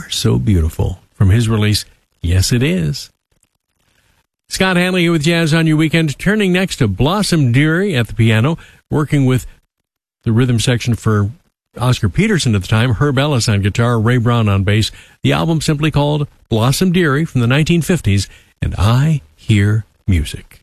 are so beautiful, from his release, Yes It Is. Scott Hanley here with Jazz on Your Weekend, turning next to Blossom Dearie at the piano, working with the rhythm section for Oscar Peterson at the time, Herb Ellis on guitar, Ray Brown on bass. The album simply called Blossom Dearie from the 1950s, and I Hear Music.